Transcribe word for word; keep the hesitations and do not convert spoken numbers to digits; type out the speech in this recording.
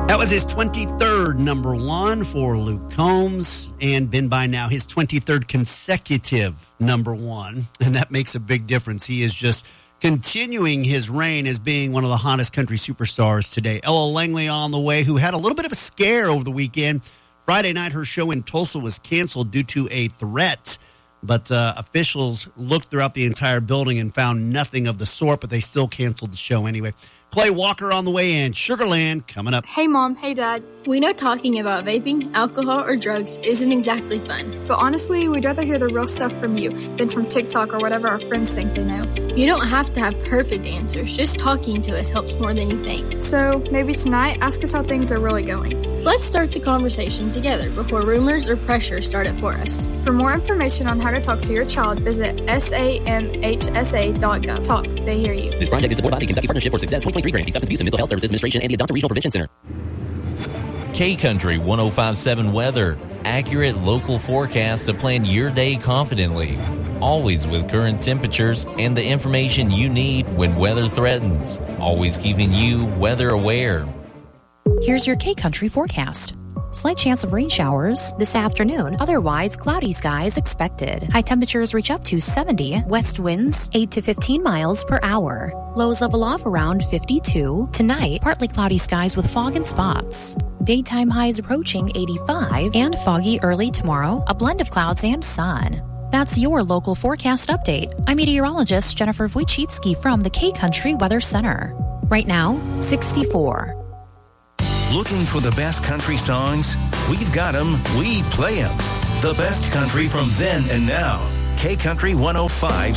That was his twenty-third number one for Luke Combs, and been by now his twenty-third consecutive number one, and that makes a big difference. He is just continuing his reign as being one of the hottest country superstars today. Ella Langley on the way, who had a little bit of a scare over the weekend. Friday night, her show in Tulsa was canceled due to a threat, but uh, officials looked throughout the entire building and found nothing of the sort, but they still canceled the show anyway. Clay Walker on the way, and Sugarland coming up. Hey, Mom. Hey, Dad. We know talking about vaping, alcohol, or drugs isn't exactly fun. But honestly, we'd rather hear the real stuff from you than from TikTok or whatever our friends think they know. You don't have to have perfect answers. Just talking to us helps more than you think. So maybe tonight, ask us how things are really going. Let's start the conversation together before rumors or pressure start it for us. For more information on how to talk to your child, visit S A M H S A dot gov. Talk. They hear you. This project is supported by the Kentucky Partnership for Success twenty twenty-three grant, the Substance Abuse and Mental Health Services Administration, and the Adopter Regional Prevention Center. K-Country one oh five point seven Weather. Accurate local forecast to plan your day confidently. Always with current temperatures and the information you need when weather threatens. Always keeping you weather aware. Here's your K-Country forecast. Slight chance of rain showers this afternoon. Otherwise, cloudy skies expected. High temperatures reach up to seventy. West winds eight to fifteen miles per hour. Lows level off around fifty-two. Tonight, partly cloudy skies with fog and spots. Daytime highs approaching eighty-five. And foggy early tomorrow. A blend of clouds and sun. That's your local forecast update. I'm meteorologist Jennifer Wojcicki from the K-Country Weather Center. Right now, sixty-four. Looking for the best country songs? We've got them. We play them. The best country from then and now. K-Country one oh five